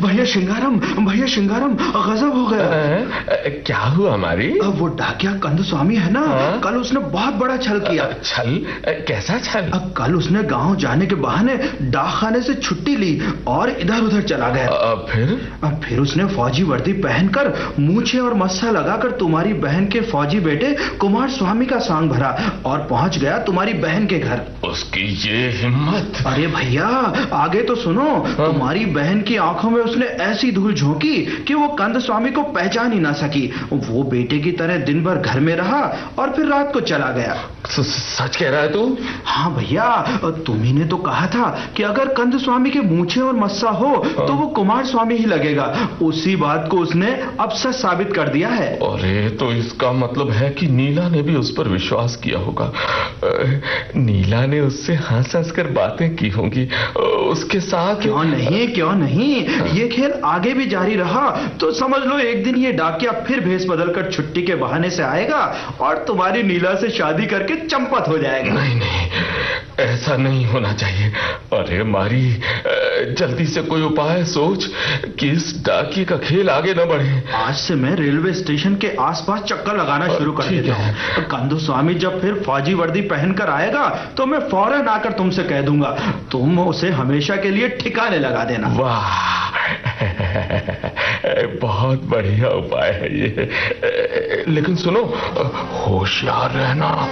भैया शिंगारम, गजब हो गया। क्या हुआ हमारी? वो डाकिया कंद स्वामी है ना, कल उसने बहुत बड़ा छल किया। छल? कैसा छल? कल उसने गांव जाने के बहाने डाक खाने से छुट्टी ली और इधर उधर चला गया। फिर उसने फौजी वर्दी पहनकर मूछे और मस्सा लगाकर तुम्हारी बहन के फौजी बेटे कुमार स्वामी का सांग भरा और पहुंच गया तुम्हारी बहन के घर। उसकी ये हिम्मत! अरे भैया आगे तो सुनो। तुम्हारी बहन की आंखों में उसने ऐसी धूल झोंकी कि वो कंद स्वामी को पहचान ही ना सकी। वो बेटे की तरह दिन भर घर में रहा और फिर रात को चला गया। सच कह रहा है तू? हाँ भैया, तुम्ही ने तो कहा था कि अगर कंद स्वामी के मूछे और मस्सा हो तो वो कुमार स्वामी ही लगेगा। उसी बात को उसने अब सच साबित कर दिया है। अरे तो इसका मतलब है कि नीला ने भी उस पर विश्वास किया होगा। नीला ने उससे हंस हंस कर बातें की होंगी उसके साथ। क्यों नहीं, ये खेल आगे भी जारी रहा तो समझ लो एक दिन ये डाकिया फिर भेष बदलकर छुट्टी के बहाने से आएगा और तुम्हारी नीला से शादी करके चंपत हो जाएगा। नहीं, ऐसा नहीं होना चाहिए। अरे मारी, जल्दी से कोई उपाय सोच कि इस डाकिये का खेल आगे न बढ़े। आज से मैं रेलवे स्टेशन के आसपास चक्कर लगाना शुरू कर देता हूँ। कंदू स्वामी जब फिर फौजी वर्दी पहनकर आएगा तो मैं फौरन आकर तुमसे कह दूंगा, तुम उसे हमेशा के लिए ठिकाने लगा देना। वाह, बहुत बढ़िया उपाय है ये। लेकिन सुनो, होशियार रहना।